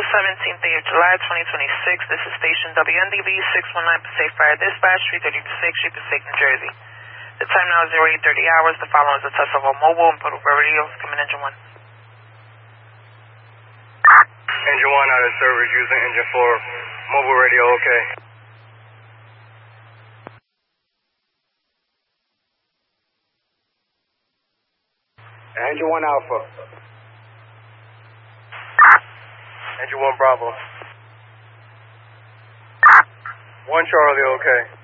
17th day of July, 2026. This is station WNDB 619 Passaic Fire Dispatch, 330 Passaic Street, Passaic, New Jersey. The time now is 0830 hours. The following is a test of a mobile and portable radio. Come in, engine 1. Engine 1 out of service using engine 4. Mobile radio, okay. Engine 1 Alpha. Engine 1 Bravo. 1 Charlie, okay.